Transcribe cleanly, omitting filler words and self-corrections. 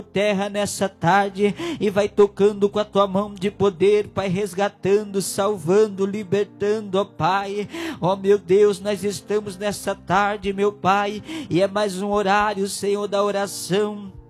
terra nessa tarde e vai tocando com a tua mão de poder, Pai, resgatando, salvando, libertando, ó Pai. Ó meu Deus, nós estamos nessa tarde, meu Pai, e é mais um horário, Senhor, da oração.